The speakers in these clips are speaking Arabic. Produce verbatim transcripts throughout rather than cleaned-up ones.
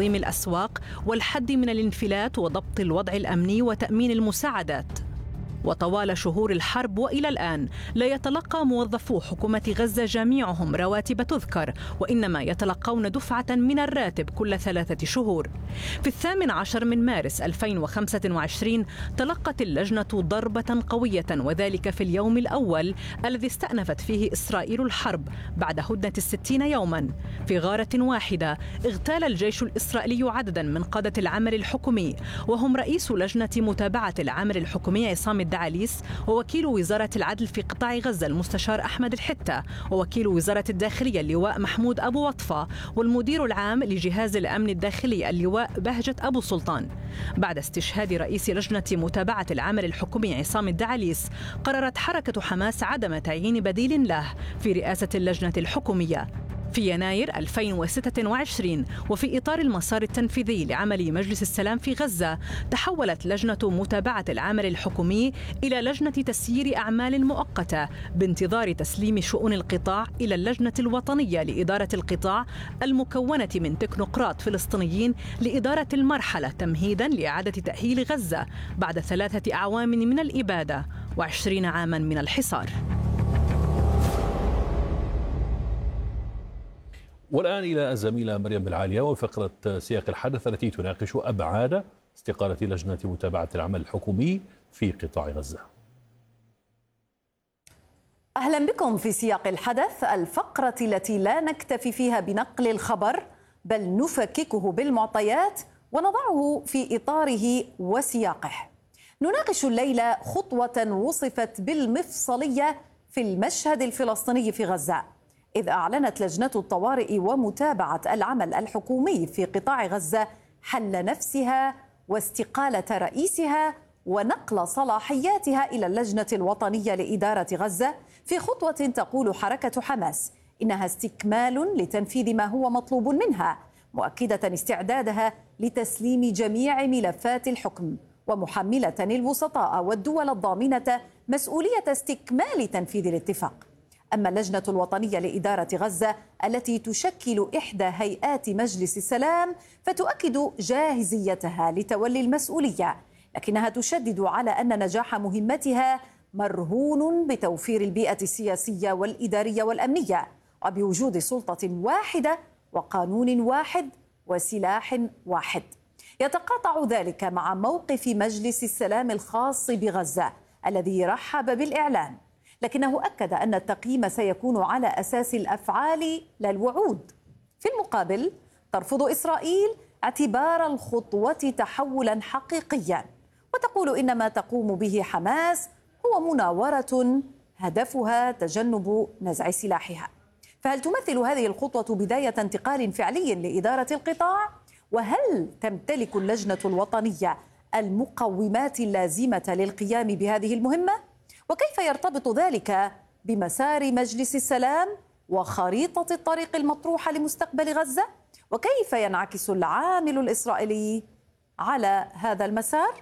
تنظيم الأسواق والحد من الانفلات وضبط الوضع الأمني وتأمين المساعدات. وطوال شهور الحرب وإلى الآن لا يتلقى موظفو حكومة غزة جميعهم رواتب تذكر، وإنما يتلقون دفعة من الراتب كل ثلاثة شهور. في الثامن عشر من مارس ألفين وخمسة وعشرين تلقت اللجنة ضربة قوية، وذلك في اليوم الأول الذي استأنفت فيه إسرائيل الحرب بعد هدنة الستين يوما. في غارة واحدة اغتال الجيش الإسرائيلي عددا من قادة العمل الحكومي، وهم رئيس لجنة متابعة العمل الحكومي عصام الدعاليس، ووكيل وزارة العدل في قطاع غزة المستشار أحمد الحتة، ووكيل وزارة الداخلية اللواء محمود أبو وطفة، والمدير العام لجهاز الأمن الداخلي اللواء بهجة أبو سلطان. بعد استشهاد رئيس لجنة متابعة العمل الحكومي عصام الدعاليس، قررت حركة حماس عدم تعيين بديل له في رئاسة اللجنة الحكومية. في يناير ألفين وستة وعشرين وفي إطار المسار التنفيذي لعمل مجلس السلام في غزة، تحولت لجنة متابعة العمل الحكومي إلى لجنة تسيير أعمال مؤقتة بانتظار تسليم شؤون القطاع إلى اللجنة الوطنية لإدارة القطاع المكونة من تكنوقراط فلسطينيين لإدارة المرحلة تمهيدا لإعادة تأهيل غزة بعد ثلاثة أعوام من الإبادة وعشرين عاما من الحصار. والآن إلى الزميلة مريم بالعالية وفقرة سياق الحدث التي تناقش أبعاد استقالة لجنة متابعة العمل الحكومي في قطاع غزة. أهلا بكم في سياق الحدث، الفقرة التي لا نكتفي فيها بنقل الخبر بل نفككه بالمعطيات ونضعه في إطاره وسياقه. نناقش الليلة خطوة وصفت بالمفصلية في المشهد الفلسطيني في غزة، إذ أعلنت لجنة الطوارئ ومتابعة العمل الحكومي في قطاع غزة حل نفسها واستقالة رئيسها ونقل صلاحياتها إلى اللجنة الوطنية لإدارة غزة، في خطوة تقول حركة حماس إنها استكمال لتنفيذ ما هو مطلوب منها، مؤكدة استعدادها لتسليم جميع ملفات الحكم، ومحملة الوسطاء والدول الضامنة مسؤولية استكمال تنفيذ الاتفاق. أما اللجنة الوطنية لإدارة غزة التي تشكل إحدى هيئات مجلس السلام فتؤكد جاهزيتها لتولي المسؤولية، لكنها تشدد على أن نجاح مهمتها مرهون بتوفير البيئة السياسية والإدارية والأمنية، وبوجود سلطة واحدة وقانون واحد وسلاح واحد. يتقاطع ذلك مع موقف مجلس السلام الخاص بغزة الذي رحب بالإعلان، لكنه أكد أن التقييم سيكون على أساس الأفعال لا الوعود. في المقابل ترفض إسرائيل اعتبار الخطوة تحولا حقيقيا، وتقول إن ما تقوم به حماس هو مناورة هدفها تجنب نزع سلاحها. فهل تمثل هذه الخطوة بداية انتقال فعلي لإدارة القطاع؟ وهل تمتلك اللجنة الوطنية المقومات اللازمة للقيام بهذه المهمة؟ وكيف يرتبط ذلك بمسار مجلس السلام وخريطة الطريق المطروحة لمستقبل غزة؟ وكيف ينعكس العامل الإسرائيلي على هذا المسار؟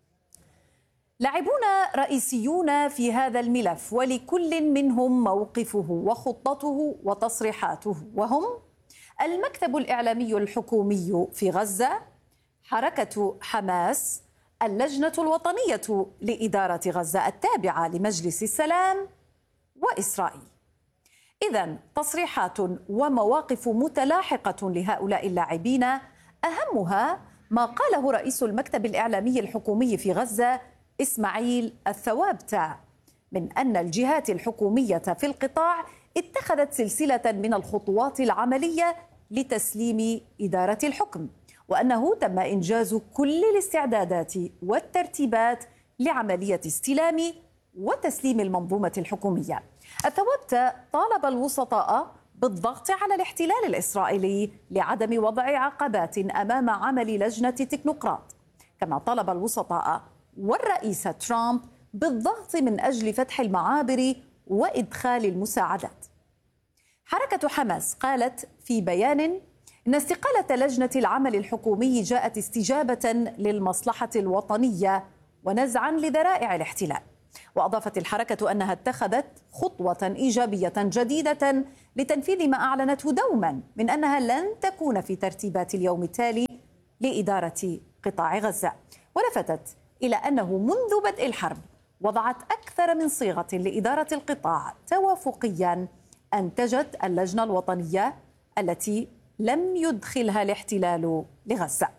لاعبون رئيسيون في هذا الملف، ولكل منهم موقفه وخطته وتصريحاته، وهم المكتب الإعلامي الحكومي في غزة، حركة حماس، اللجنة الوطنية لإدارة غزة التابعة لمجلس السلام، وإسرائيل. إذن تصريحات ومواقف متلاحقة لهؤلاء اللاعبين، أهمها ما قاله رئيس المكتب الإعلامي الحكومي في غزة إسماعيل الثوابتة من أن الجهات الحكومية في القطاع اتخذت سلسلة من الخطوات العملية لتسليم إدارة الحكم، وأنه تم إنجاز كل الاستعدادات والترتيبات لعملية استلام وتسليم المنظومة الحكومية. الثوابتة طالب الوسطاء بالضغط على الاحتلال الإسرائيلي لعدم وضع عقبات أمام عمل لجنة تكنوقراط، كما طلب الوسطاء والرئيس ترامب بالضغط من أجل فتح المعابر وإدخال المساعدات. حركة حماس قالت في بيان إن استقالة لجنة العمل الحكومي جاءت استجابة للمصلحة الوطنية ونزعا لذرائع الاحتلال. وأضافت الحركة أنها اتخذت خطوة إيجابية جديدة لتنفيذ ما أعلنته دوما من أنها لن تكون في ترتيبات اليوم التالي لإدارة قطاع غزة. ولفتت إلى أنه منذ بدء الحرب وضعت أكثر من صيغة لإدارة القطاع توافقيا أنتجت اللجنة الوطنية التي لم يدخلها الاحتلال لغزة.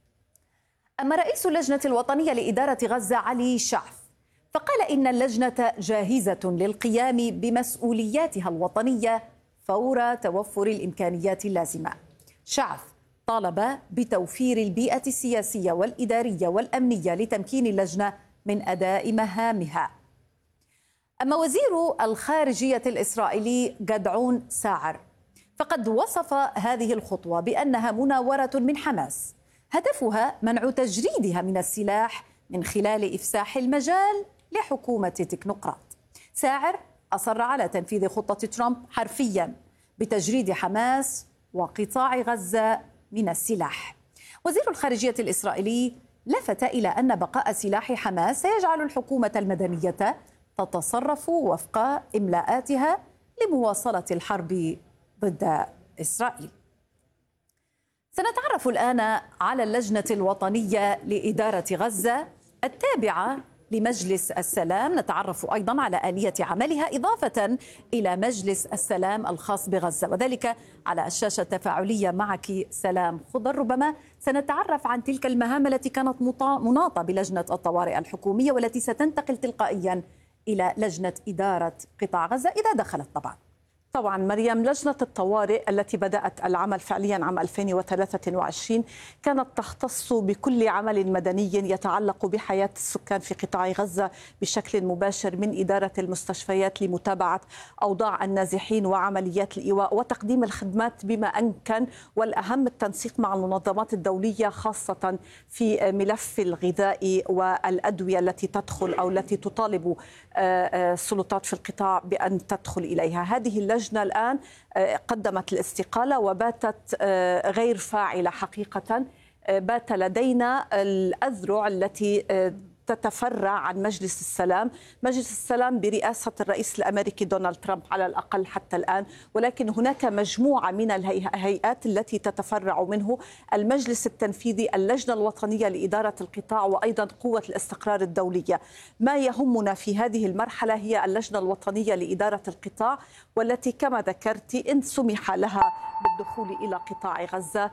أما رئيس اللجنة الوطنية لإدارة غزة علي شعث فقال إن اللجنة جاهزة للقيام بمسؤولياتها الوطنية فور توفر الإمكانيات اللازمة. شعث طالب بتوفير البيئة السياسية والإدارية والأمنية لتمكين اللجنة من أداء مهامها. أما وزير الخارجية الإسرائيلي جدعون ساعر فقد وصف هذه الخطوة بأنها مناورة من حماس هدفها منع تجريدها من السلاح من خلال إفساح المجال لحكومة تكنوقراط. ساعر أصر على تنفيذ خطة ترامب حرفيا بتجريد حماس وقطاع غزة من السلاح. وزير الخارجية الإسرائيلي لفت إلى أن بقاء سلاح حماس سيجعل الحكومة المدنية تتصرف وفق إملاءاتها لمواصلة الحرب ضد إسرائيل. سنتعرف الآن على اللجنة الوطنية لإدارة غزة التابعة لمجلس السلام، نتعرف أيضا على آلية عملها إضافة إلى مجلس السلام الخاص بغزة، وذلك على الشاشة التفاعلية معك سلام خضر. ربما سنتعرف عن تلك المهام التي كانت مناطة بلجنة الطوارئ الحكومية والتي ستنتقل تلقائيا إلى لجنة إدارة قطاع غزة إذا دخلت طبعا. طبعا مريم، لجنة الطوارئ التي بدأت العمل فعليا عام ألفين وثلاثة وعشرين كانت تختص بكل عمل مدني يتعلق بحياة السكان في قطاع غزة بشكل مباشر، من إدارة المستشفيات لمتابعة أوضاع النازحين وعمليات الإيواء وتقديم الخدمات بما أمكن، والأهم التنسيق مع المنظمات الدولية خاصة في ملف الغذاء والأدوية التي تدخل أو التي تطالب السلطات في القطاع بأن تدخل إليها. هذه اللجنة الآن قدمت الاستقالة وباتت غير فاعلة حقيقة. بات لدينا الأذرع التي تتفرع عن مجلس السلام، مجلس السلام برئاسة الرئيس الأمريكي دونالد ترامب على الأقل حتى الآن، ولكن هناك مجموعة من الهيئات التي تتفرع منه: المجلس التنفيذي، اللجنة الوطنية لإدارة القطاع، وأيضا قوة الاستقرار الدولية. ما يهمنا في هذه المرحلة هي اللجنة الوطنية لإدارة القطاع، والتي كما ذكرت إن سمح لها بالدخول إلى قطاع غزة.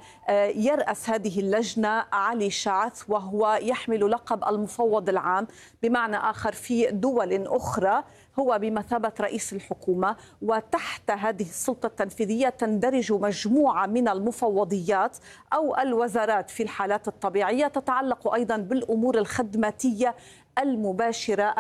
يرأس هذه اللجنة علي شعث، وهو يحمل لقب المفوض العام، بمعنى آخر في دول أخرى هو بمثابة رئيس الحكومة، وتحت هذه السلطة التنفيذية تندرج مجموعة من المفوضيات أو الوزارات في الحالات الطبيعية تتعلق أيضا بالأمور الخدماتية المباشرة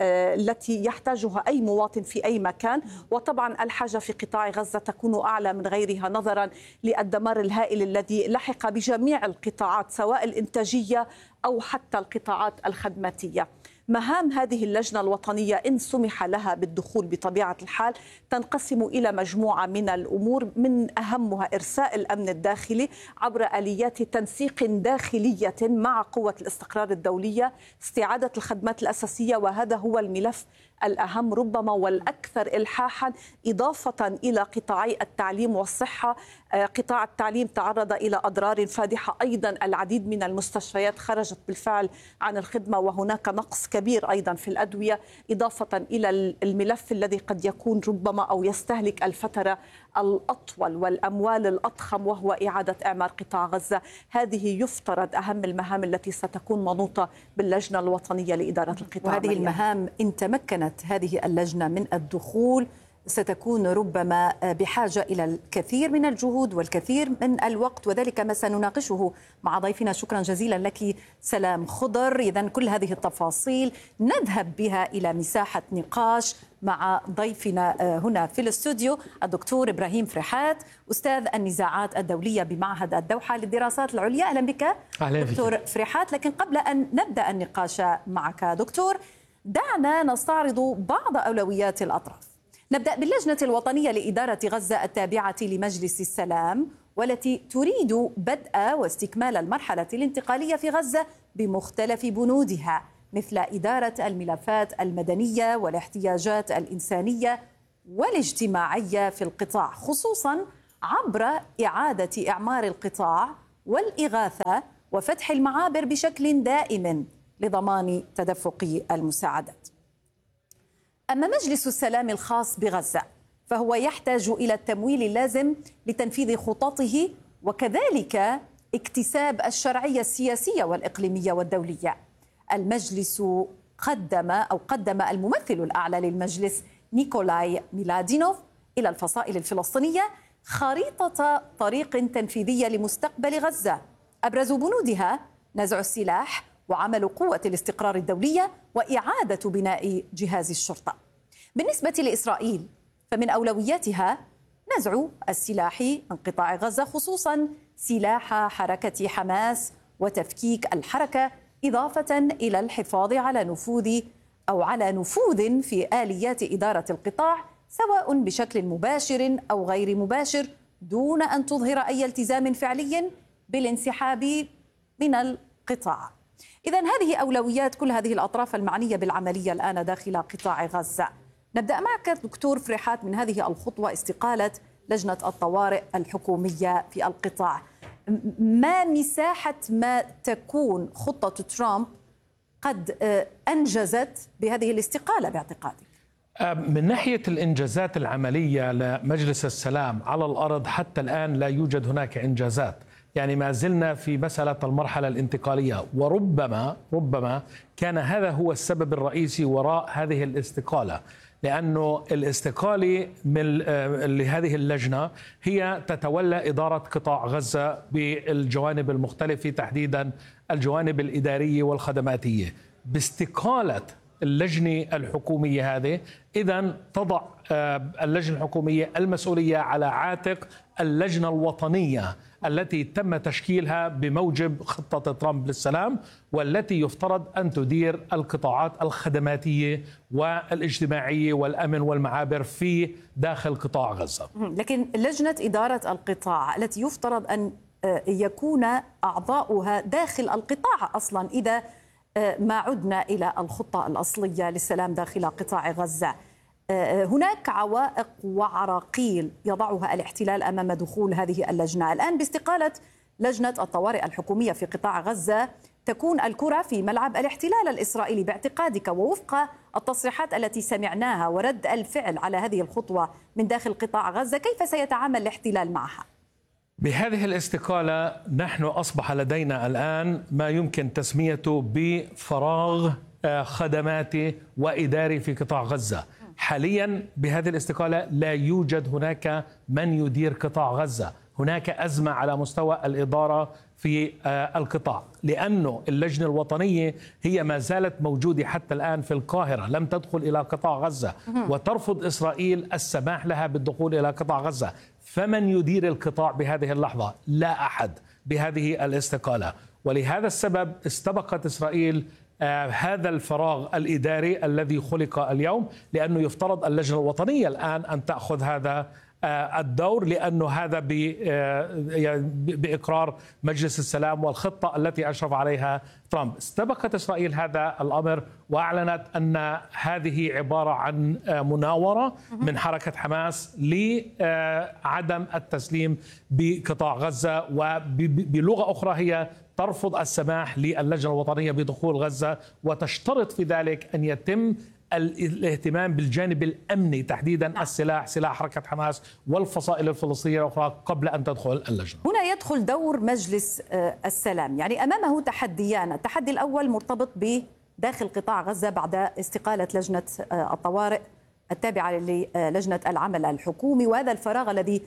التي يحتاجها أي مواطن في أي مكان. وطبعا الحاجة في قطاع غزة تكون أعلى من غيرها نظرا للدمار الهائل الذي لحق بجميع القطاعات سواء الإنتاجية أو حتى القطاعات الخدماتية. مهام هذه اللجنة الوطنية إن سمح لها بالدخول بطبيعة الحال تنقسم إلى مجموعة من الأمور، من أهمها إرساء الأمن الداخلي عبر آليات تنسيق داخلية مع قوة الاستقرار الدولية، استعادة الخدمات الأساسية، وهذا هو الملف الأهم ربما والأكثر إلحاحا، إضافة إلى قطاعي التعليم والصحة. قطاع التعليم تعرض إلى أضرار فادحة، أيضا العديد من المستشفيات خرجت بالفعل عن الخدمة، وهناك نقص كبير أيضا في الأدوية، إضافة إلى الملف الذي قد يكون ربما أو يستهلك الفترة الأطول والأموال الأضخم، وهو إعادة إعمار قطاع غزة. هذه يفترض أهم المهام التي ستكون منوطة باللجنة الوطنية لإدارة القطاع. وهذه المهام إن تمكنت هذه اللجنة من الدخول ستكون ربما بحاجة إلى الكثير من الجهود والكثير من الوقت، وذلك ما سنناقشه مع ضيفنا. شكرا جزيلا لك سلام خضر. إذن كل هذه التفاصيل نذهب بها إلى مساحة نقاش مع ضيفنا هنا في الاستوديو الدكتور إبراهيم فرحات، أستاذ النزاعات الدولية بمعهد الدوحة للدراسات العليا. أهلا بك أهلا دكتور بك. فرحات، لكن قبل أن نبدأ النقاش معك دكتور، دعنا نستعرض بعض أولويات الأطراف. نبدأ باللجنة الوطنية لإدارة غزة التابعة لمجلس السلام، والتي تريد بدء واستكمال المرحلة الانتقالية في غزة بمختلف بنودها، مثل إدارة الملفات المدنية والاحتياجات الإنسانية والاجتماعية في القطاع، خصوصا عبر إعادة إعمار القطاع والإغاثة وفتح المعابر بشكل دائم لضمان تدفق المساعدات. أما مجلس السلام الخاص بغزة فهو يحتاج إلى التمويل اللازم لتنفيذ خططه وكذلك اكتساب الشرعية السياسية والإقليمية والدولية. المجلس قدم أو قدم الممثل الأعلى للمجلس نيكولاي ميلادينوف إلى الفصائل الفلسطينية خريطة طريق تنفيذية لمستقبل غزة، أبرز بنودها نزع السلاح وعمل قوة الاستقرار الدولية وإعادة بناء جهاز الشرطة. بالنسبة لإسرائيل فمن أولوياتها نزع السلاح من قطاع غزة، خصوصا سلاح حركة حماس وتفكيك الحركة، إضافة إلى الحفاظ على نفوذ أو على نفوذ في آليات إدارة القطاع سواء بشكل مباشر أو غير مباشر، دون أن تظهر أي التزام فعلي بالانسحاب من القطاع. إذن هذه أولويات كل هذه الأطراف المعنية بالعملية الآن داخل قطاع غزة. نبدأ معك دكتور فريحات من هذه الخطوة، استقالة لجنة الطوارئ الحكومية في القطاع. ما مساحة ما تكون خطة ترامب قد أنجزت بهذه الاستقالة باعتقادك؟ من ناحية الإنجازات العملية لمجلس السلام على الأرض حتى الآن لا يوجد هناك إنجازات، يعني ما زلنا في مسألة المرحلة الانتقالية، وربما ربما كان هذا هو السبب الرئيسي وراء هذه الاستقالة، لأنه الاستقالة من لهذه اللجنة هي تتولى إدارة قطاع غزة بالجوانب المختلفة، تحديدا الجوانب الإدارية والخدماتية. باستقالة اللجنة الحكومية هذه إذن تضع اللجنة الحكومية المسؤولية على عاتق اللجنة الوطنية التي تم تشكيلها بموجب خطة ترامب للسلام، والتي يفترض أن تدير القطاعات الخدماتية والاجتماعية والأمن والمعابر في داخل قطاع غزة. لكن لجنة إدارة القطاع التي يفترض أن يكون أعضاؤها داخل القطاع أصلا، إذا ما عدنا إلى الخطة الأصلية للسلام داخل قطاع غزة، هناك عوائق وعراقيل يضعها الاحتلال أمام دخول هذه اللجنة. الآن باستقالة لجنة الطوارئ الحكومية في قطاع غزة تكون الكرة في ملعب الاحتلال الإسرائيلي باعتقادك، ووفق التصريحات التي سمعناها ورد الفعل على هذه الخطوة من داخل قطاع غزة، كيف سيتعامل الاحتلال معها؟ بهذه الاستقالة نحن أصبح لدينا الآن ما يمكن تسميته بفراغ خدماتي وإداري في قطاع غزة. حاليا بهذه الاستقالة لا يوجد هناك من يدير قطاع غزة، هناك أزمة على مستوى الإدارة في القطاع، لأنه اللجنة الوطنية هي ما زالت موجودة حتى الآن في القاهرة، لم تدخل إلى قطاع غزة، وترفض إسرائيل السماح لها بالدخول إلى قطاع غزة. فمن يدير القطاع بهذه اللحظة؟ لا أحد بهذه الاستقالة، ولهذا السبب استبقت إسرائيل آه هذا الفراغ الإداري الذي خلق اليوم، لأنه يفترض اللجنة الوطنية الآن أن تأخذ هذا آه الدور، لأنه هذا آه بإقرار مجلس السلام والخطة التي أشرف عليها ترامب. استبقت إسرائيل هذا الأمر وأعلنت أن هذه عبارة عن آه مناورة من حركة حماس لعدم التسليم بقطاع غزة، وبلغة أخرى هي ترفض السماح للجنة الوطنية بدخول غزة، وتشترط في ذلك أن يتم الاهتمام بالجانب الأمني، تحديدا السلاح، سلاح حركة حماس والفصائل الفلسطينية الأخرى قبل أن تدخل اللجنة. هنا يدخل دور مجلس السلام، يعني أمامه تحديان. التحدي الأول مرتبط بداخل قطاع غزة بعد استقالة لجنة الطوارئ التابعة للجنة العمل الحكومي، وهذا الفراغ الذي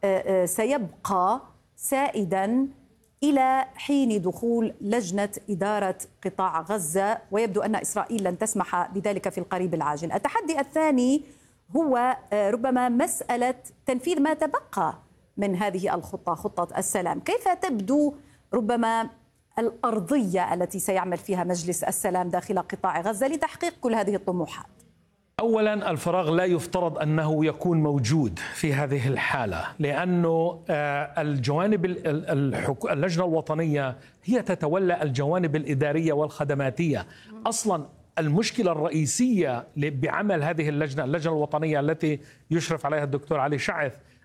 سيبقى سائدا إلى حين دخول لجنة إدارة قطاع غزة، ويبدو أن إسرائيل لن تسمح بذلك في القريب العاجل. التحدي الثاني هو ربما مسألة تنفيذ ما تبقى من هذه الخطة، خطة السلام. كيف تبدو ربما الأرضية التي سيعمل فيها مجلس السلام داخل قطاع غزة لتحقيق كل هذه الطموحات؟ أولا الفراغ لا يفترض أنه يكون موجود في هذه الحالة، لأنه الجوانب اللجنة الوطنية هي تتولى الجوانب الإدارية والخدماتية. أصلا المشكلة الرئيسية بعمل هذه اللجنة اللجنة الوطنية التي يشرف عليها الدكتور علي شعث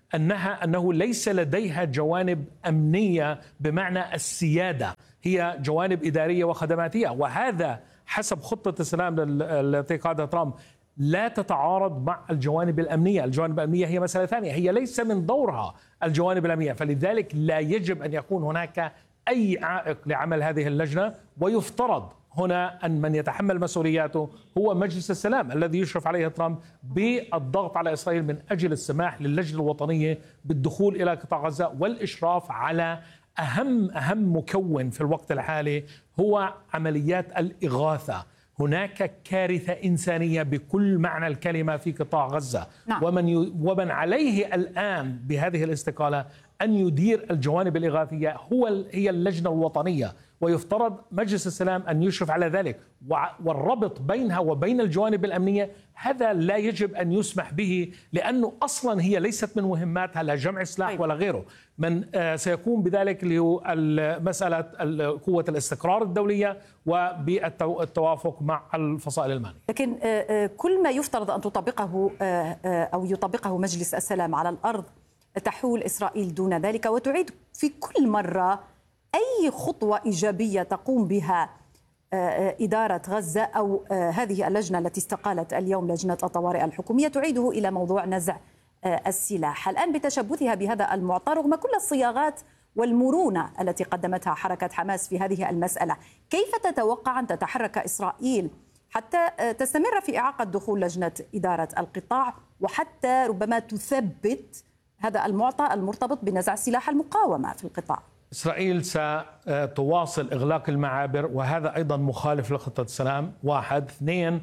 أنها أنه ليس لديها جوانب أمنية بمعنى السيادة، هي جوانب إدارية وخدماتية، وهذا حسب خطة السلام التي قادها ترامب لا تتعارض مع الجوانب الأمنية. الجوانب الأمنية هي مسألة ثانية، هي ليس من دورها الجوانب الأمنية، فلذلك لا يجب أن يكون هناك أي عائق لعمل هذه اللجنة. ويفترض هنا أن من يتحمل مسؤولياته هو مجلس السلام الذي يشرف عليه ترامب بالضغط على إسرائيل من أجل السماح للجنة الوطنية بالدخول إلى قطاع غزة والإشراف على أهم أهم مكون في الوقت الحالي هو عمليات الإغاثة. هناك كارثة إنسانية بكل معنى الكلمة في قطاع غزة. نعم. ومن, ي... ومن عليه الآن بهذه الاستقالة أن يدير الجوانب الإغاثية هو ال... هي اللجنة الوطنية، ويفترض مجلس السلام أن يشرف على ذلك. والربط بينها وبين الجوانب الأمنية هذا لا يجب أن يسمح به، لأنه أصلا هي ليست من مهماتها لا جمع سلاح ولا غيره. من سيقوم بذلك اللي هو مسألة قوة الاستقرار الدولية وبالتوافق مع الفصائل المعنية. لكن كل ما يفترض أن تطبقه أو يطبقه مجلس السلام على الأرض تحول إسرائيل دون ذلك، وتعيد في كل مرة أي خطوة إيجابية تقوم بها إدارة غزة أو هذه اللجنة التي استقالت اليوم، لجنة الطوارئ الحكومية، تعيده إلى موضوع نزع السلاح. الآن بتشبثها بهذا المعطى رغم كل الصياغات والمرونة التي قدمتها حركة حماس في هذه المسألة، كيف تتوقع أن تتحرك إسرائيل حتى تستمر في إعاقة دخول لجنة إدارة القطاع وحتى ربما تثبت هذا المعطى المرتبط بنزع سلاح المقاومة في القطاع؟ إسرائيل ستواصل إغلاق المعابر، وهذا أيضا مخالف لخطة السلام. واحد. اثنين،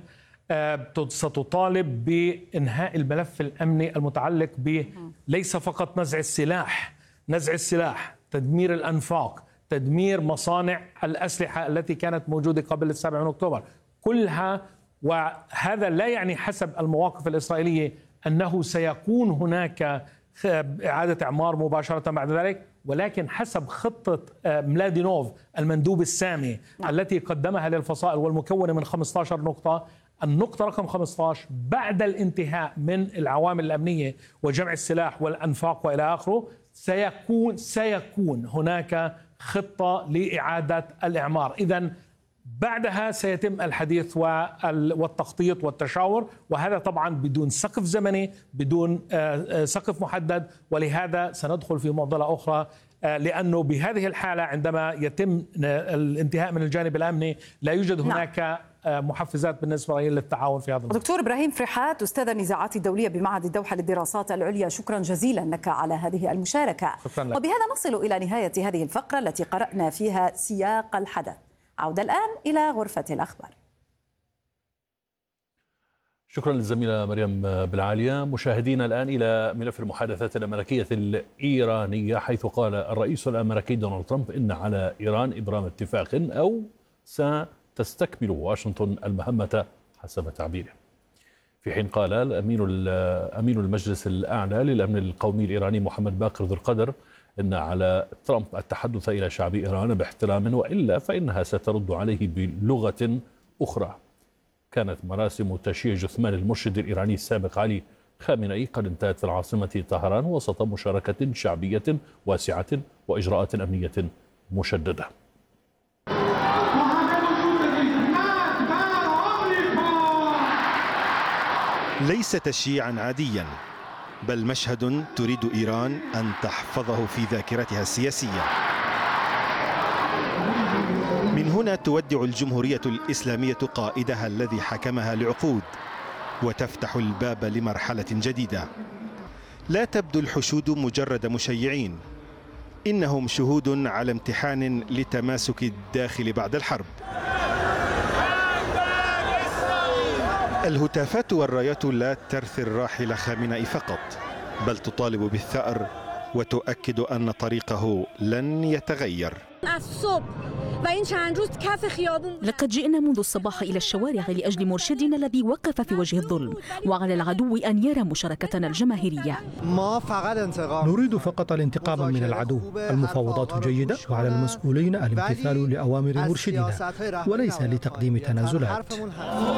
ستطالب بإنهاء الملف الأمني المتعلق ب ليس فقط نزع السلاح، نزع السلاح، تدمير الأنفاق، تدمير مصانع الأسلحة التي كانت موجودة قبل السابع من أكتوبر، كلها. وهذا لا يعني حسب المواقف الإسرائيلية أنه سيكون هناك إعادة إعمار مباشرة بعد ذلك، ولكن حسب خطة ملادينوف المندوب السامي نعم. التي قدمها للفصائل والمكونة من خمسة عشر نقطة، النقطة رقم خمسة عشر بعد الانتهاء من العوامل الأمنية وجمع السلاح والأنفاق وإلى آخره سيكون سيكون هناك خطة لإعادة الإعمار. إذن بعدها سيتم الحديث والتخطيط والتشاور، وهذا طبعا بدون سقف زمني، بدون سقف محدد. ولهذا سندخل في معضلة أخرى، لأنه بهذه الحالة عندما يتم الانتهاء من الجانب الأمني لا يوجد هناك نعم. محفزات بالنسبة للتعاون في هذا الموضوع. دكتور إبراهيم فرحات، أستاذ النزاعات الدولية بمعهد الدوحة للدراسات العليا، شكرا جزيلا لك على هذه المشاركة. وبهذا نصل إلى نهاية هذه الفقرة التي قرأنا فيها سياق الحدث. عودة الآن إلى غرفة الأخبار. شكرا للزميلة مريم بالعالية. مشاهدينا الآن إلى ملف المحادثات الأمريكية الإيرانية، حيث قال الرئيس الأمريكي دونالد ترامب إن على إيران إبرام اتفاق أو ستستكمل واشنطن المهمة حسب تعبيره. في حين قال الأمين أمين المجلس الأعلى للأمن القومي الإيراني محمد باقر ذو القدر إن على ترامب التحدث إلى شعب إيران باحترام، وإلا فإنها سترد عليه بلغة أخرى. كانت مراسم تشييع جثمان المرشد الإيراني السابق علي خامنئي قد انتهت في العاصمة طهران وسط مشاركة شعبية واسعة وإجراءات أمنية مشددة. ليس تشييعا عاديا، بل مشهد تريد إيران أن تحفظه في ذاكرتها السياسية. من هنا تودع الجمهورية الإسلامية قائدها الذي حكمها لعقود، وتفتح الباب لمرحلة جديدة. لا تبدو الحشود مجرد مشيعين، إنهم شهود على امتحان لتماسك الداخل بعد الحرب. الهتافات والرايات لا ترثي الراحل خامنئي فقط، بل تطالب بالثأر وتؤكد أن طريقه لن يتغير. لقد جئنا منذ الصباح إلى الشوارع لأجل مرشدنا الذي وقف في وجه الظلم، وعلى العدو أن يرى مشاركتنا الجماهيرية. نريد فقط الانتقام من العدو. المفاوضات جيدة، وعلى المسؤولين الامتثال لأوامر مرشدنا وليس لتقديم تنازلات.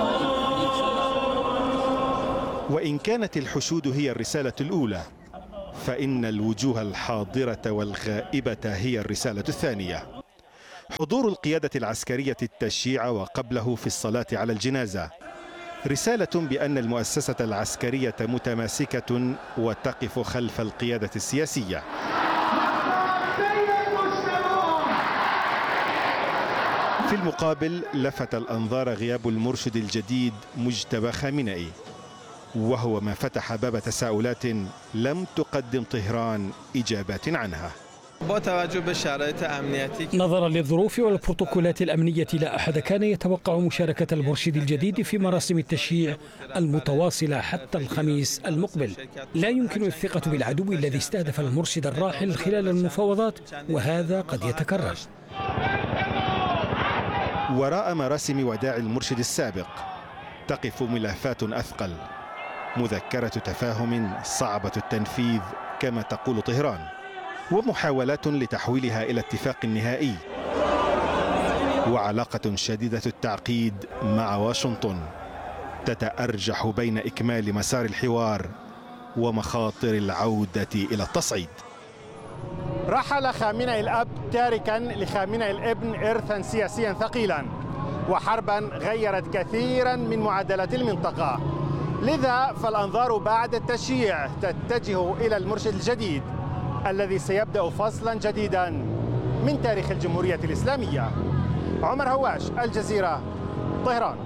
وإن كانت الحشود هي الرسالة الأولى، فإن الوجوه الحاضرة والغائبة هي الرسالة الثانية. حضور القيادة العسكرية التشييع وقبله في الصلاة على الجنازة رسالة بأن المؤسسة العسكرية متماسكة وتقف خلف القيادة السياسية. في المقابل لفت الأنظار غياب المرشد الجديد مجتبى خامنئي، وهو ما فتح باب تساؤلات لم تقدم طهران إجابات عنها. نظرا للظروف والبروتوكولات الأمنية لا أحد كان يتوقع مشاركة المرشد الجديد في مراسم التشييع المتواصلة حتى الخميس المقبل. لا يمكن الثقة بالعدو الذي استهدف المرشد الراحل خلال المفاوضات، وهذا قد يتكرر. وراء مراسم وداع المرشد السابق تقف ملفات أثقل، مذكرة تفاهم صعبة التنفيذ كما تقول طهران، ومحاولات لتحويلها إلى اتفاق نهائي، وعلاقة شديدة التعقيد مع واشنطن تتأرجح بين إكمال مسار الحوار ومخاطر العودة إلى التصعيد. رحل خامنئي الأب تاركا لخامنئي الابن إرثا سياسيا ثقيلا وحربا غيرت كثيرا من معادلات المنطقة، لذا فالأنظار بعد التشييع تتجه إلى المرشد الجديد الذي سيبدأ فصلا جديدا من تاريخ الجمهورية الإسلامية. عمر هواش، الجزيرة، طهران.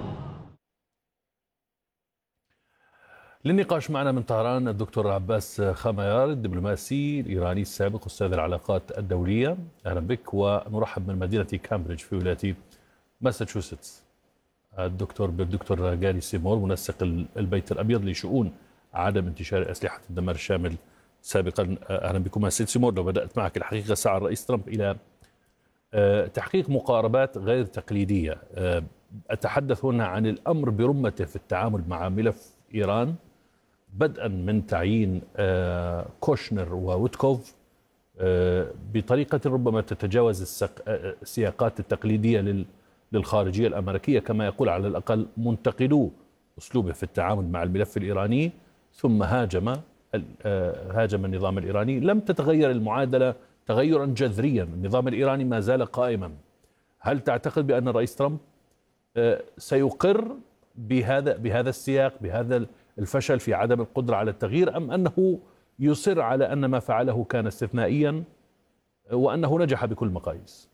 للنقاش معنا من طهران الدكتور عباس خميار، الدبلوماسي الإيراني السابق أستاذ العلاقات الدولية. أهلا بك. ونرحب من مدينة كامبريدج في ولاية ماساتشوستس الدكتور بالدكتور جاري سيمور، منسق البيت الأبيض لشؤون عدم انتشار أسلحة الدمار الشامل سابقا. أهلا بكم سيد سيمور. لو بدأت معك، الحقيقة سعى الرئيس ترامب إلى تحقيق مقاربات غير تقليدية. أتحدث هنا عن الأمر برمته في التعامل مع ملف إيران، بدءا من تعيين كوشنر وويتكوف بطريقة ربما تتجاوز السياقات التقليدية للخارجية الأمريكية، كما يقول على الأقل منتقدو أسلوبه في التعامل مع الملف الإيراني، ثم هاجم هاجم النظام الإيراني. لم تتغير المعادلة تغيرا جذريا، النظام الإيراني ما زال قائما. هل تعتقد بأن الرئيس ترامب سيقر بهذا بهذا السياق، بهذا الفشل في عدم القدرة على التغيير، أم أنه يصر على أن ما فعله كان استثنائيا وأنه نجح بكل مقاييس؟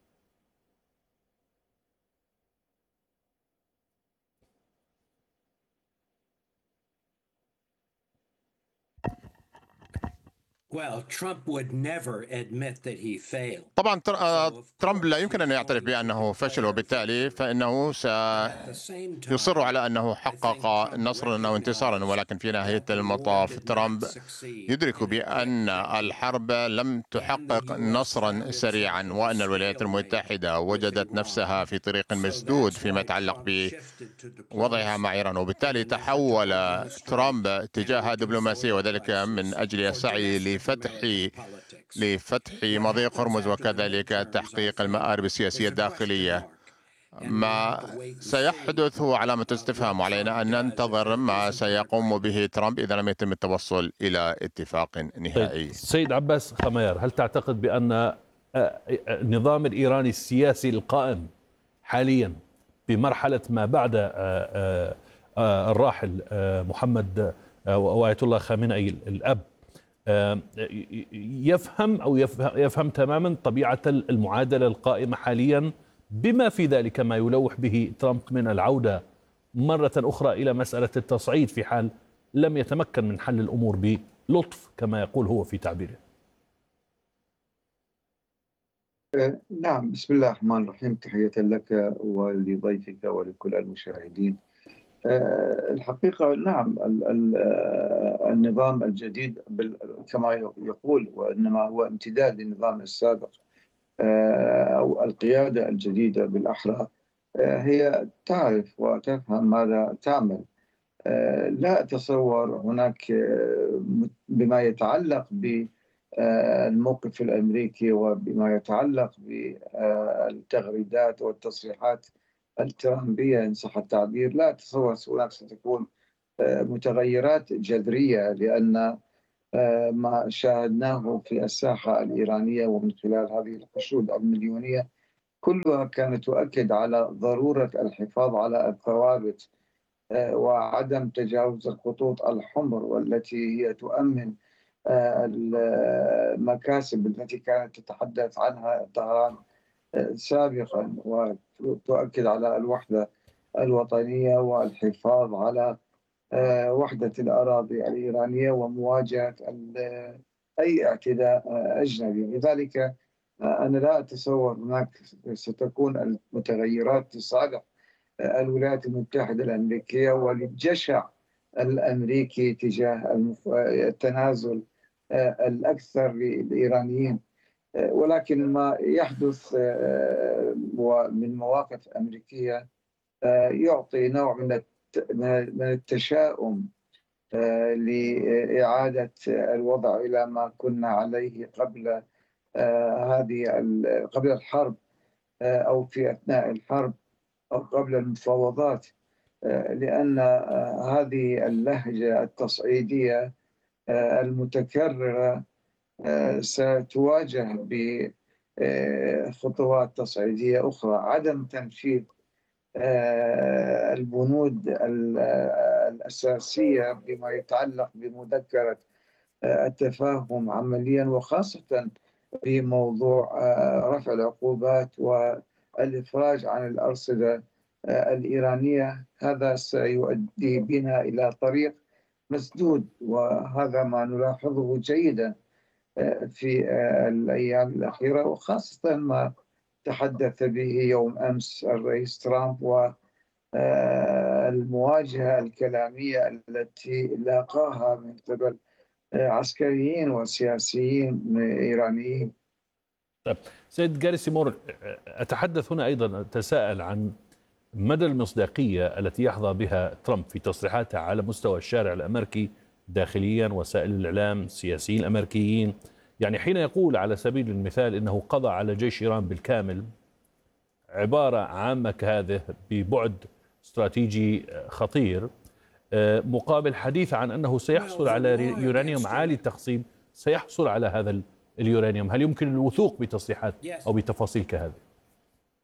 طبعا ترامب لا يمكن أن يعترف بأنه فشل، وبالتالي فإنه سيصر على أنه حقق نصرا أو انتصارا، ولكن في نهاية المطاف ترامب يدرك بأن الحرب لم تحقق نصرا سريعا، وأن الولايات المتحدة وجدت نفسها في طريق مسدود فيما يتعلق بوضعها مع إيران، وبالتالي تحول ترامب تجاه دبلوماسية، وذلك من أجل السعي لفتح لفتح مضيق هرمز وكذلك تحقيق المآرب السياسية الداخلية. ما سيحدث هو علامة استفهام، علينا أن ننتظر ما سيقوم به ترامب إذا لم يتم التوصل إلى اتفاق نهائي. سيد عباس خميار، هل تعتقد بأن النظام الإيراني السياسي القائم حاليا بمرحلة ما بعد الراحل محمد وآية الله خامنئي الأب يفهم أو يفهم تماما طبيعة المعادلة القائمة حاليا، بما في ذلك ما يلوح به ترامب من العودة مرة أخرى إلى مسألة التصعيد في حال لم يتمكن من حل الأمور بلطف كما يقول هو في تعبيره؟ نعم، بسم الله الرحمن الرحيم. تحية لك ولضيفك ولكل المشاهدين. الحقيقة نعم، النظام الجديد كما يقول وإنما هو امتداد للنظام السابق، أو القيادة الجديدة بالأحرى هي تعرف وتفهم ماذا تعمل. لا أتصور هناك بما يتعلق بالموقف الأمريكي وبما يتعلق بالتغريدات والتصريحات الترامبية إن صح التعبير، لا أتصور هناك ستكون متغيرات جذرية، لأن ما شاهدناه في الساحة الإيرانية ومن خلال هذه الحشود المليونية كلها كانت تؤكد على ضرورة الحفاظ على الثوابت وعدم تجاوز الخطوط الحمر، والتي هي تؤمن المكاسب التي كانت تتحدث عنها طهران سابقا، وتؤكد على الوحدة الوطنية والحفاظ على وحدة الأراضي الإيرانية ومواجهة أي اعتداء أجنبي. لذلك أنا لا أتصور هناك ستكون المتغيرات لصالح الولايات المتحدة الأمريكية وللجشع الأمريكي تجاه التنازل الأكثر للإيرانيين، ولكن ما يحدث من مواقف أمريكية يعطي نوع من من التشاؤم لإعادة الوضع إلى ما كنا عليه قبل هذه قبل الحرب أو في أثناء الحرب أو قبل المفاوضات، لأن هذه اللهجة التصعيدية المتكررة ستواجه بخطوات تصعيدية أخرى. عدم تنفيذ البنود الأساسية بما يتعلق بمذكرة التفاهم عمليا، وخاصة في موضوع رفع العقوبات والإفراج عن الأرصدة الإيرانية، هذا سيؤدي بنا إلى طريق مسدود، وهذا ما نلاحظه جيدا في الأيام الأخيرة، وخاصة ما تحدث به يوم أمس الرئيس ترامب والمواجهة الكلامية التي لاقاها من قبل عسكريين وسياسيين إيرانيين. طيب سيد جاريسيمور، أتحدث هنا أيضا أتساءل عن مدى المصداقية التي يحظى بها ترامب في تصريحاته على مستوى الشارع الأمريكي داخليا، وسائل الإعلام، السياسيين الأمريكيين. يعني حين يقول على سبيل المثال إنه قضى على جيش إيران بالكامل، عبارة عامة كهذه ببعد استراتيجي خطير، مقابل حديث عن أنه سيحصل على يورانيوم عالي التخصيب، سيحصل على هذا اليورانيوم. هل يمكن الوثوق بتصريحات أو بتفاصيل كهذه؟